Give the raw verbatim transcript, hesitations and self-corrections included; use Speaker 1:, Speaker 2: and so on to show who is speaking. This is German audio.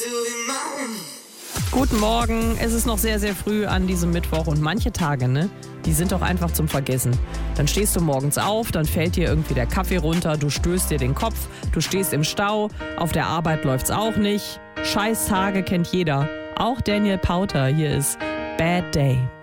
Speaker 1: Guten Morgen, es ist noch sehr, sehr früh an diesem Mittwoch und manche Tage, ne, die sind doch einfach zum Vergessen. Dann stehst du morgens auf, dann fällt dir irgendwie der Kaffee runter, du stößt dir den Kopf, du stehst im Stau, auf der Arbeit läuft's auch nicht. Scheiß Tage kennt jeder, auch Daniel Powter, hier ist Bad Day.